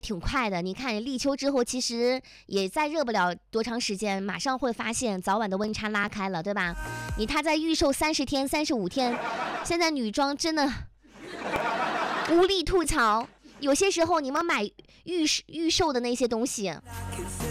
挺快的。你看立秋之后，其实也再热不了多长时间，马上会发现早晚的温差拉开了，对吧？它在预售30天、35天，现在女装真的无力吐槽。有些时候你们买预售的那些东西，